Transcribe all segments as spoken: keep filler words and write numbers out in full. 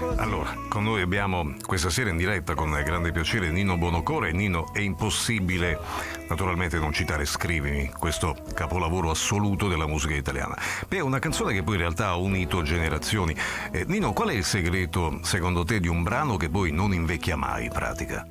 Allora, con noi abbiamo questa sera in diretta con grande piacere Nino Buonocore. Nino, è impossibile naturalmente non citare Scrivimi, questo capolavoro assoluto della musica italiana. Beh, è una canzone che poi in realtà ha unito generazioni. Eh, Nino, qual è il segreto, secondo te, di un brano che poi non invecchia mai in pratica?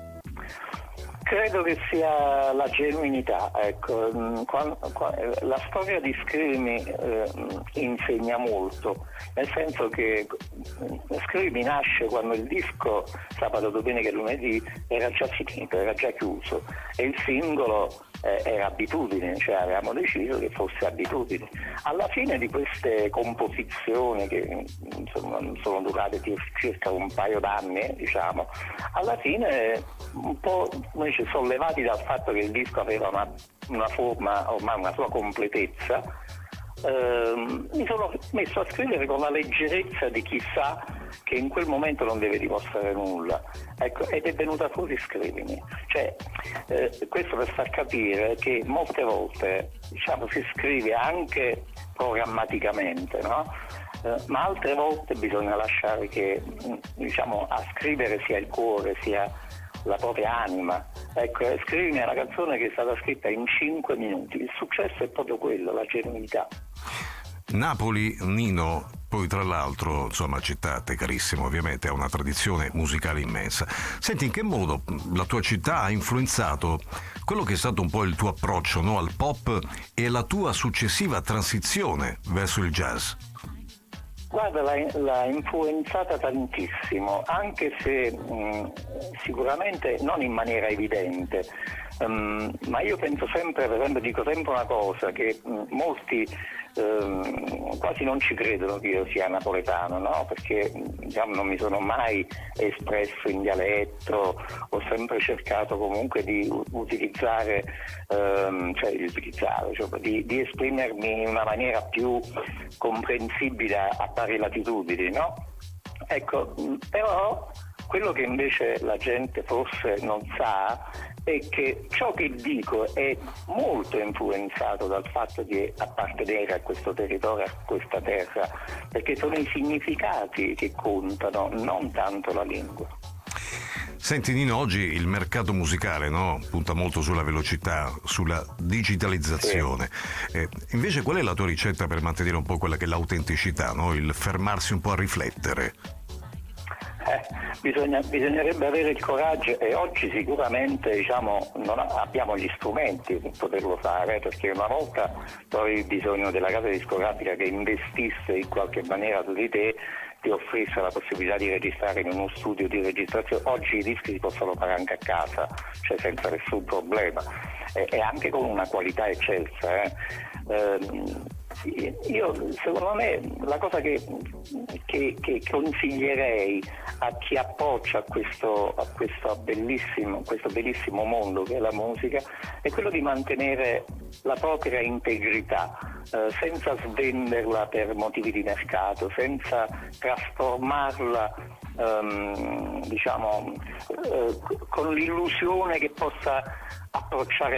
Credo che sia la genuinità, ecco. Qua, qua, la storia di Scrivimi eh, insegna molto, nel senso che Scrivimi nasce quando il disco Sabato, Domenica e Lunedì era già finito, era già chiuso, e il singolo eh, era Abitudine, cioè avevamo deciso che fosse Abitudine. Alla fine di queste composizioni, che insomma sono durate circa un paio d'anni, diciamo, alla fine un po' noi ci sollevati dal fatto che il disco aveva una, una forma, ormai una sua completezza, ehm, mi sono messo a scrivere con la leggerezza di chi sa che in quel momento non deve dimostrare nulla, ecco, ed è venuta fuori Scrivimi. Cioè, eh, questo per far capire che molte volte, diciamo, si scrive anche programmaticamente, no? Eh, ma altre volte bisogna lasciare che, diciamo, a scrivere sia il cuore, sia la propria anima. Ecco, Scrivimi è una canzone che è stata scritta in cinque minuti. Il successo è proprio quello, la genuinità. Napoli, Nino, poi tra l'altro, insomma, città, te carissimo, ovviamente ha una tradizione musicale immensa. Senti, in che modo la tua città ha influenzato quello che è stato un po' il tuo approccio, no, al pop e la tua successiva transizione verso il jazz? Guarda, l'ha, l'ha influenzata tantissimo, anche se mh, sicuramente non in maniera evidente, um, ma io penso sempre, per esempio dico sempre una cosa, che mh, molti um, quasi non ci credono che io sia napoletano, no? Perché diciamo, non mi sono mai espresso in dialetto, ho sempre cercato comunque di utilizzare, um, cioè di utilizzare, cioè di, di esprimermi in una maniera più comprensibile a pari latitudini, no? Ecco, però quello che invece la gente forse non sa è che ciò che dico è molto influenzato dal fatto di appartenere a questo territorio, a questa terra, perché sono i significati che contano, non tanto la lingua. Senti Nino, oggi il mercato musicale, no, punta molto sulla velocità, sulla digitalizzazione. Sì. Eh, invece qual è la tua ricetta per mantenere un po' quella che è l'autenticità, no? Il fermarsi un po' a riflettere? Eh, bisogna, bisognerebbe avere il coraggio, e oggi sicuramente, diciamo, non abbiamo gli strumenti per poterlo fare, perché una volta tu avevi bisogno della casa discografica che investisse in qualche maniera su di te, ti offrisse la possibilità di registrare in uno studio di registrazione. Oggi i dischi si possono fare anche a casa, cioè senza nessun problema, e, e anche con una qualità eccelsa. Eh. Ehm, io, secondo me, la cosa che, che, che consiglierei a chi approccia a questo, a questo bellissimo, questo bellissimo mondo che è la musica è quello di mantenere la propria integrità, eh, senza svenderla per motivi di mercato, senza trasformarla ehm, diciamo eh, con l'illusione che possa approcciare